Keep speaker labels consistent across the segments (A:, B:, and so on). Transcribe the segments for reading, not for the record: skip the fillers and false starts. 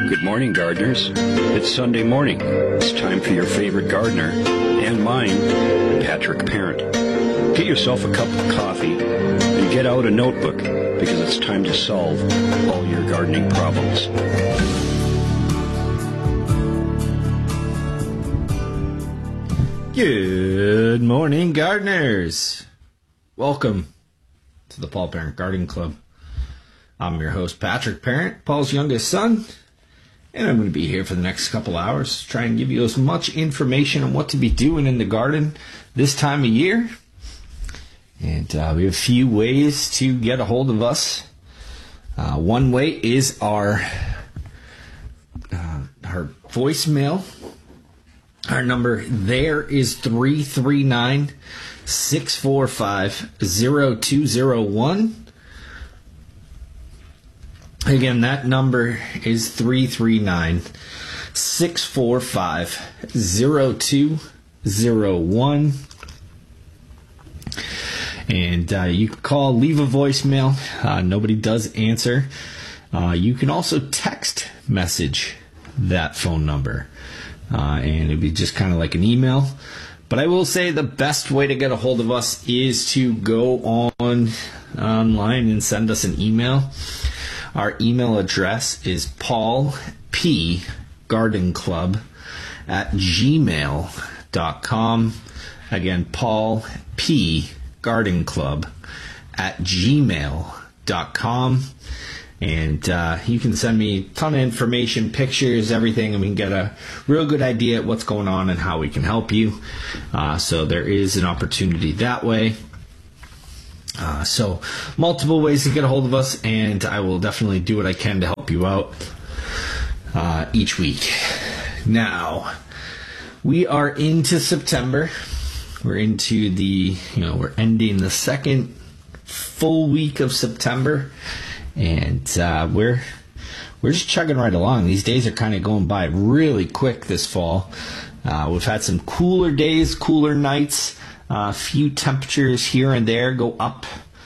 A: Good morning, gardeners. It's Sunday morning. It's time for your favorite gardener, and mine, Patrick Parent. Get yourself a cup of coffee and get out a notebook, because it's time to solve all your gardening problems.
B: Good morning, gardeners. Welcome to the Paul Parent Garden Club. I'm your host, Patrick Parent, Paul's youngest son, and I'm going to be here for the next couple hours to try and give you as much information on what to be doing in the garden this time of year. And we have a few ways to get a hold of us. One way is our voicemail. Our number there is 339-645-0201. Again, that number is 339-645-0201. And you can call, leave a voicemail. Nobody does answer. You can also text message that phone number. And it'd be just kind of like an email. But I will say the best way to get a hold of us is to go online and send us an email. Our email address is paulpgardenclub@gmail.com. Again, paulpgardenclub@gmail.com. And you can send me a ton of information, pictures, everything, and we can get a real good idea of what's going on and how we can help you. So there is an opportunity that way. So multiple ways to get a hold of us, and I will definitely do what I can to help you out each week. Now, we are into September. We're into we're ending the second full week of September. And we're just chugging right along. These days are kind of going by really quick this fall. We've had some cooler days, cooler nights. A few temperatures here and there go up.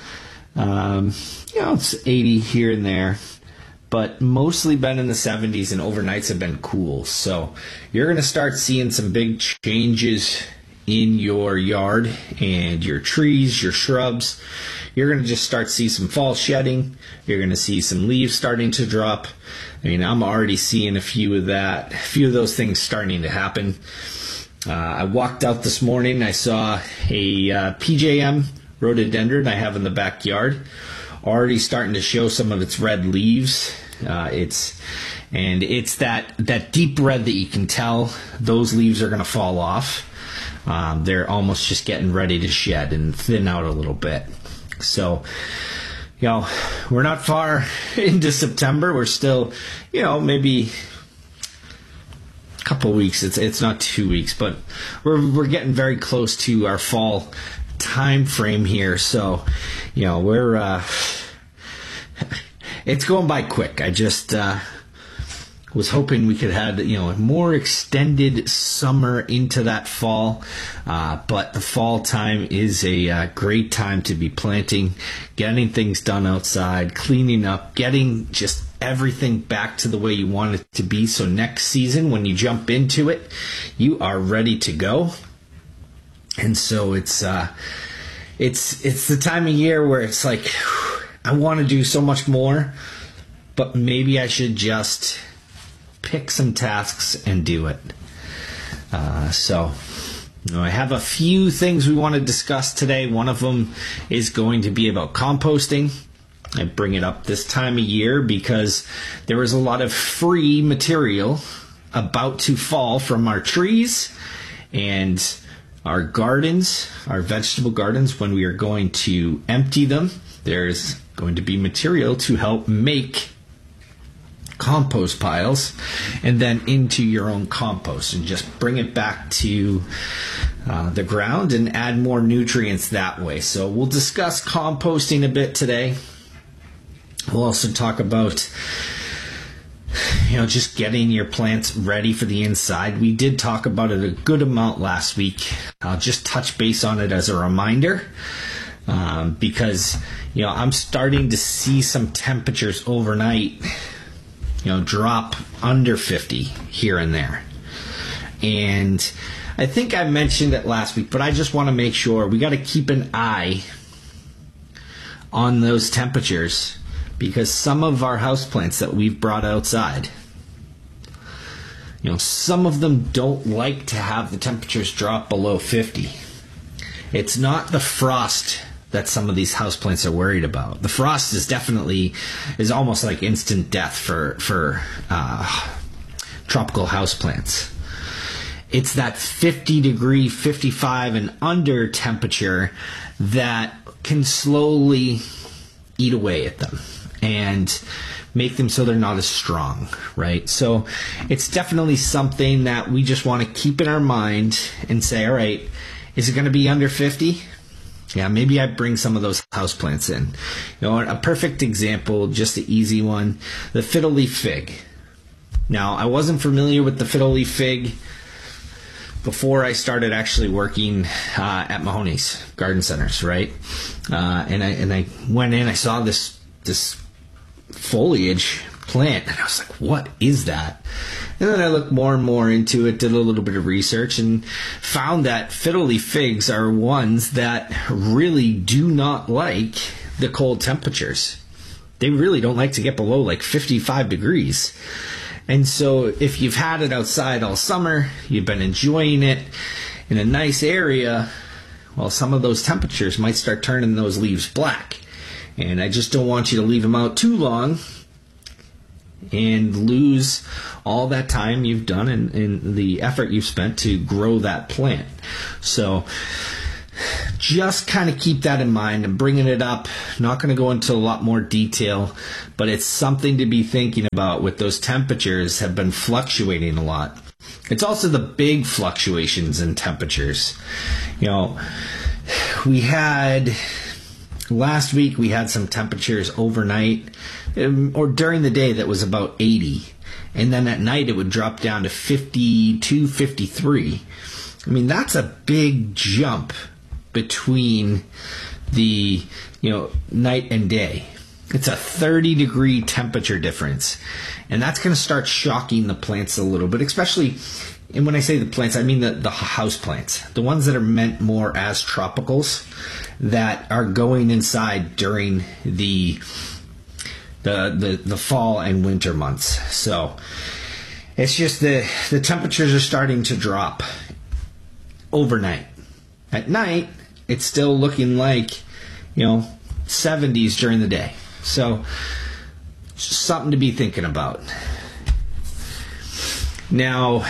B: It's 80 here and there. But mostly been in the 70s, and overnights have been cool. So you're going to start seeing some big changes in your yard and your trees, your shrubs. You're going to just start to see some fall shedding. You're going to see some leaves starting to drop. I mean, I'm already seeing a few of those things starting to happen. I walked out this morning. I saw a PJM rhododendron I have in the backyard, already starting to show some of its red leaves. It's that deep red that you can tell those leaves are going to fall off. They're almost just getting ready to shed and thin out a little bit. So, we're not far into September. We're still, maybe a couple of weeks. It's not 2 weeks, but we're getting very close to our fall time frame here. So, we're it's going by quick. I just was hoping we could have a more extended summer into that fall, but the fall time is a great time to be planting, getting things done outside, cleaning up, getting just everything back to the way you want it to be, so next season when you jump into it, you are ready to go. And so it's the time of year where it's like, I want to do so much more, but maybe I should just pick some tasks and do it. So I have a few things we want to discuss today. One of them is going to be about composting. I bring it up this time of year because there is a lot of free material about to fall from our trees and our gardens, our vegetable gardens. When we are going to empty them, there's going to be material to help make compost piles and then into your own compost and just bring it back to the ground and add more nutrients that way. So we'll discuss composting a bit today. We'll also talk about just getting your plants ready for the inside. We did talk about it a good amount last week. I'll just touch base on it as a reminder because I'm starting to see some temperatures overnight drop under 50 here and there. And I think I mentioned it last week, but I just want to make sure we got to keep an eye on those temperatures, because some of our houseplants that we've brought outside, some of them don't like to have the temperatures drop below 50. It's not the frost that some of these houseplants are worried about. The frost is almost like instant death for tropical houseplants. It's that 50 degree, 55 and under temperature that can slowly eat away at them and make them so they're not as strong, right? So it's definitely something that we just want to keep in our mind and say, all right, is it going to be under 50? Yeah, maybe I bring some of those houseplants in. A perfect example, just the easy one, the fiddle leaf fig. Now, I wasn't familiar with the fiddle leaf fig before I started actually working at Mahoney's Garden Centers, right? And I went in, I saw this foliage plant, and I was like, what is that? And then I looked more and more into it, did a little bit of research, and found that fiddle leaf figs are ones that really do not like the cold temperatures. They really don't like to get below like 55 degrees. And so if you've had it outside all summer, you've been enjoying it in a nice area, well, some of those temperatures might start turning those leaves black. And I just don't want you to leave them out too long and lose all that time you've done and the effort you've spent to grow that plant. So just kind of keep that in mind. I'm bringing it up. Not going to go into a lot more detail, but it's something to be thinking about with those temperatures have been fluctuating a lot. It's also the big fluctuations in temperatures. Last week we had some temperatures overnight or during the day that was about 80. And then at night it would drop down to 52, 53. I mean, that's a big jump between the, night and day. It's a 30 degree temperature difference. And that's going to start shocking the plants a little bit, especially, and when I say the plants, I mean the house plants, the ones that are meant more as tropicals that are going inside during the fall and winter months. So it's just the temperatures are starting to drop overnight. At night, it's still looking like, 70s during the day. So something to be thinking about. Now,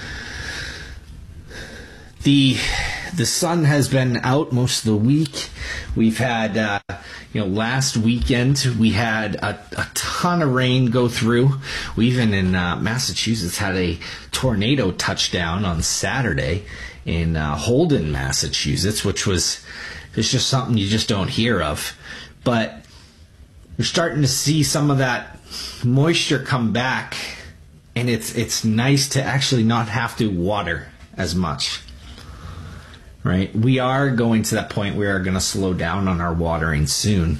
B: the sun has been out most of the week. We've had, last weekend we had a ton of rain go through. We even in Massachusetts had a tornado touchdown on Saturday in Holden, Massachusetts, which it's just something you just don't hear of. But you're starting to see some of that moisture come back, and it's nice to actually not have to water as much. Right? We are going to that point where we are going to slow down on our watering soon.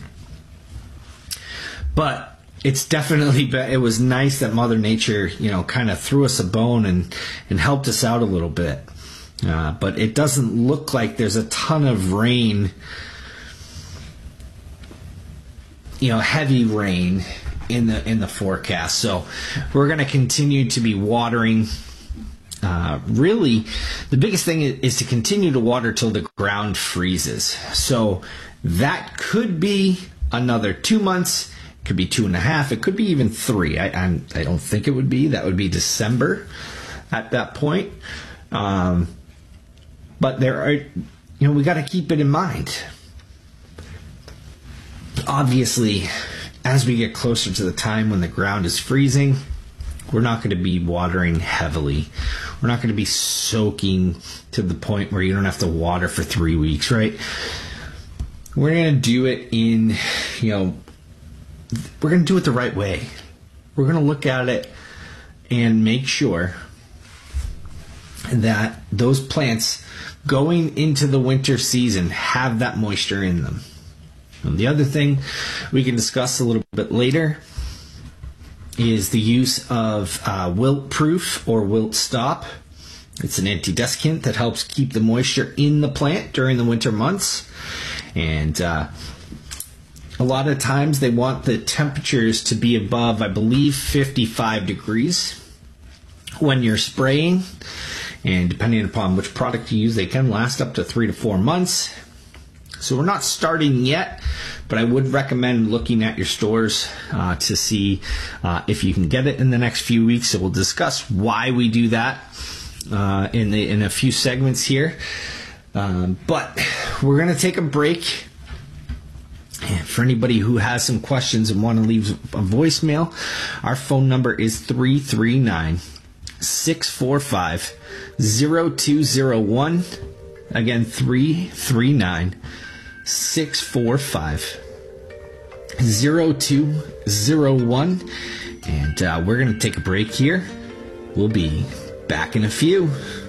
B: But it's definitely, it was nice that Mother Nature, kind of threw us a bone and helped us out a little bit. But it doesn't look like there's a ton of rain, heavy rain in the forecast. So we're going to continue to be watering. Really, the biggest thing is to continue to water till the ground freezes. So that could be another 2 months. It could be 2.5. It could be even 3. I don't think it would be. That would be December at that point. But there are, we got to keep it in mind. Obviously, as we get closer to the time when the ground is freezing, we're not going to be watering heavily. We're not going to be soaking to the point where you don't have to water for 3 weeks, right? We're going to do it we're going to do it the right way. We're going to look at it and make sure that those plants going into the winter season have that moisture in them. And the other thing we can discuss a little bit later is the use of Wilt Proof or Wilt Stop. It's an anti-desiccant that helps keep the moisture in the plant during the winter months. And a lot of times they want the temperatures to be above, I believe, 55 degrees when you're spraying. And depending upon which product you use, they can last up to 3 to 4 months. So we're not starting yet, but I would recommend looking at your stores to see if you can get it in the next few weeks. So we'll discuss why we do that in a few segments here. But we're going to take a break. And for anybody who has some questions and want to leave a voicemail, our phone number is 339-645-0201. Again, 339-645-0201. And we're going to take a break here. We'll be back in a few.